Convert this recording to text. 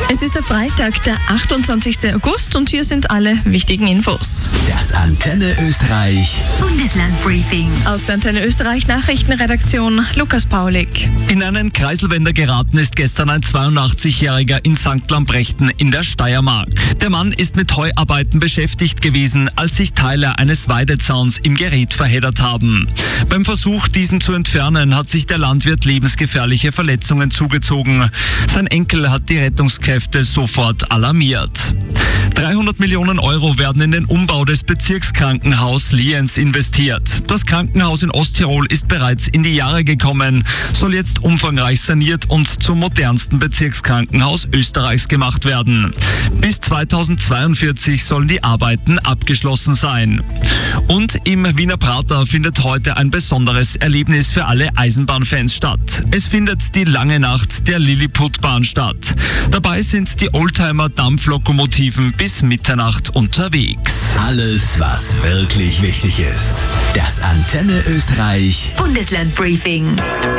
Es ist der Freitag, der 28. August und hier sind alle wichtigen Infos. Das Antenne Österreich Bundeslandbriefing. Aus der Antenne Österreich Nachrichtenredaktion Lukas Paulik. In einen Kreiselwender geraten ist gestern ein 82-Jähriger in St. Lambrechten in der Steiermark. Der Mann ist mit Heuarbeiten beschäftigt gewesen, als sich Teile eines Weidezauns im Gerät verheddert haben. Beim Versuch, diesen zu entfernen, hat sich der Landwirt lebensgefährliche Verletzungen zugezogen. Sein Enkel hat die Rettungskräfte sofort alarmiert. 300 Millionen Euro werden in den Umbau des Bezirkskrankenhaus Lienz investiert. Das Krankenhaus in Osttirol ist bereits in die Jahre gekommen, soll jetzt umfangreich saniert und zum modernsten Bezirkskrankenhaus Österreichs gemacht werden. Bis 2042 sollen die Arbeiten abgeschlossen sein. Und im Wiener Prater findet heute ein besonderes Erlebnis für alle Eisenbahnfans statt. Es findet die lange Nacht der Lilliputbahn statt. Dabei sind die Oldtimer-Dampflokomotiven bis Mitternacht unterwegs. Alles, was wirklich wichtig ist. Das Antenne Österreich Bundeslandbriefing.